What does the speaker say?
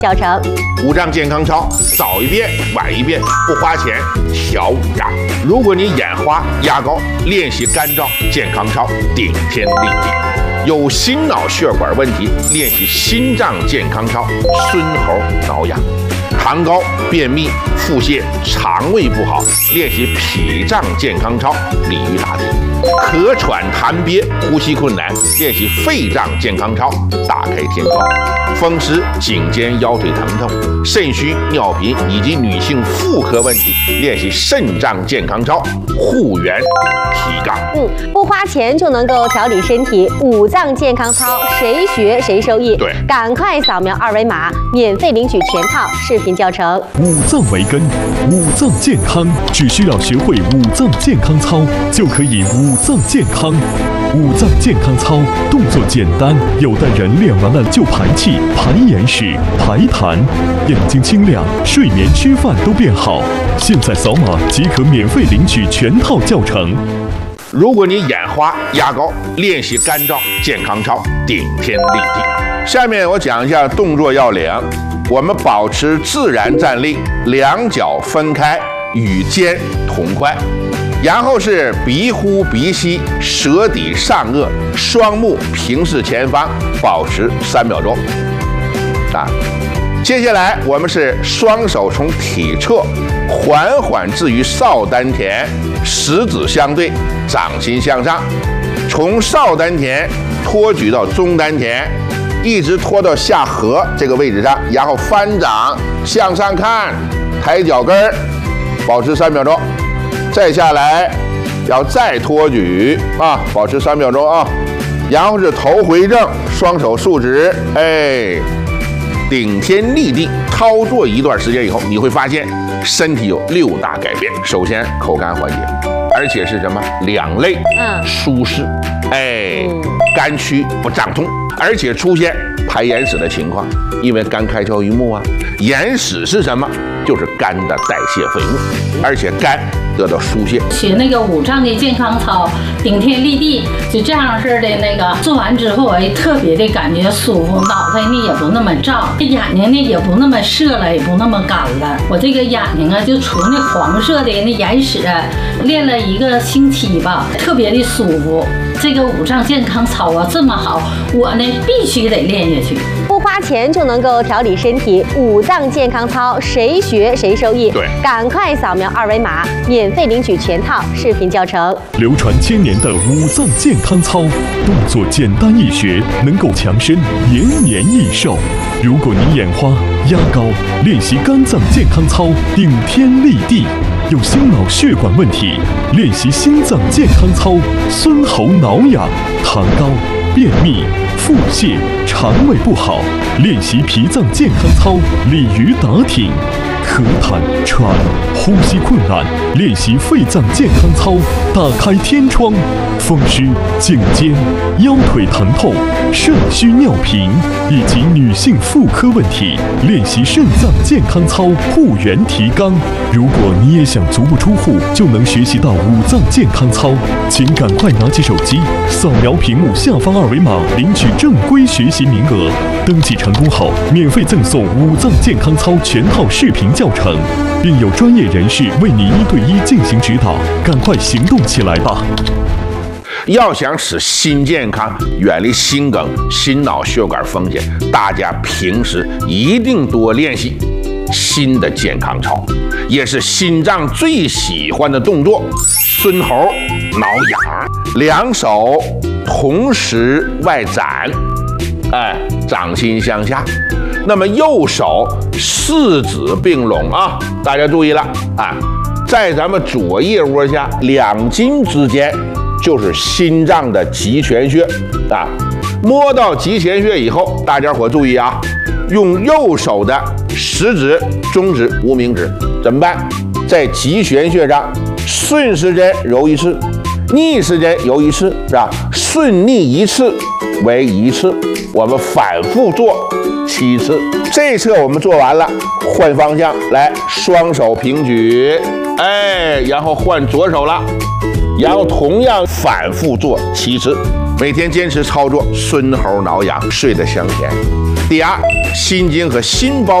教程。 五脏健康操，早一遍晚一遍，不花钱，调五脏。如果你眼花压高，练习肝脏健康操，顶天立地。有心脑血管问题，练习心脏健康操，孙猴挠痒。痰高、便秘、腹泻、肠胃不好，练习脾脏健康操，鲤鱼打挺。咳喘痰憋、呼吸困难，练习肺脏健康操，打开天窗。风湿、颈肩腰腿疼痛、肾虚、尿频以及女性妇科问题，练习肾脏健康操，护元提杠。 不花钱就能够调理身体，五脏健康操，谁学谁受益。 对， 赶快扫描二维码，免费领取全套视频教程。 五脏为根，五脏健康，只需要学会五脏健康操，就可以五脏健康。五脏健康操动作简单，有的人练完了就排气、排眼屎、排痰，眼睛清亮，睡眠、吃饭都变好。现在扫码即可免费领取全套教程。 如果你眼花压高，练习肝脏健康操，顶天立地。下面我讲一下动作要领。我们保持自然站立，两脚分开，与肩同宽。然后是鼻呼鼻吸，舌抵上颚，双目平视前方，保持3秒钟。接下来我们是双手从体侧缓缓置于少丹田，食指相对，掌心向上，从少丹田托举到中丹田，一直拖到下颌这个位置上，然后翻掌向上看，抬脚跟儿，保持3秒钟。再下来，然后再托举保持3秒钟啊。然后是头回正，双手竖直，顶天立地。操作一段时间以后，你会发现身体有6大改变。首先，口干缓解，而且是什么？两肋舒适，肝区不胀痛，而且出现排眼屎的情况，因为肝开窍于目啊。眼屎是什么？就是肝的代谢废物，而且肝得到疏泄。 学那个五脏的健康操，顶天立地，就这样式的那个做完之后，特别的感觉舒服，脑袋呢也不那么胀，眼睛呢也不那么涩了，也不那么干了。我这个眼睛啊，就出那黄色的那眼屎，练了1个星期吧，特别的舒服。这个五脏健康操啊这么好，我呢必须得练下去。 不花钱就能够调理身体，五脏健康操，谁学谁受益。 对， 赶快扫描二维码，免费领取全套视频教程。 流传1000年的五脏健康操，动作简单易学，能够强身，延年益寿。如果你眼花压高，练习肝脏健康操，顶天立地。有心脑血管问题，练习心脏健康操，孙喉挠痒，痰高、便秘、腹泻、肠胃不好，练习脾脏健康操，鲤鱼打挺。咳痰喘、呼吸困难，练习肺脏健康操，打开天窗。风湿、颈肩、腰腿疼痛、肾虚尿频以及女性妇科问题，练习肾脏健康操，护元提肛。如果你也想足不出户就能学习到五脏健康操，请赶快拿起手机，扫描屏幕下方二维码，领取正规学习名额。登记成功后，免费赠送五脏健康操全套视频教程，并有专业人士为你1对1进行指导。赶快行动起来吧！ 要想使心健康，远离心梗、心脑血管风险，大家平时一定多练习心的健康操，也是心脏最喜欢的动作。孙猴挠痒，两手同时外展，掌心向下。那么右手4指并拢啊，大家注意了啊，在咱们左腋窝下2筋之间就是心脏的极泉穴啊。摸到极泉穴以后，大家伙注意啊，用右手的食指、中指、无名指怎么办？在极泉穴上顺时针揉1次，逆时针揉1次，是吧？顺逆1次为1次，我们反复做7次。这一侧我们做完了，换方向来，双手平举，然后换左手了，然后同样反复做7次。每天坚持操作，孙猴挠痒，睡得香甜。 第二，心经和心包